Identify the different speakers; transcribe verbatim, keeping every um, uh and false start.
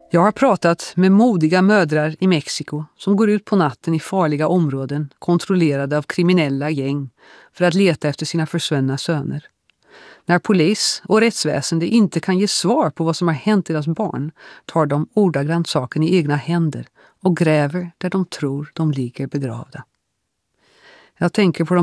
Speaker 1: Jag har pratat med modiga mödrar i Mexiko som går ut på natten i farliga områden kontrollerade av kriminella gäng för att leta efter sina försvunna söner. När polis och rättsväsende inte kan ge svar på vad som har hänt deras barn tar de ordagrant saken i egna händer och gräver där de tror de ligger begravda. Jag tänker på de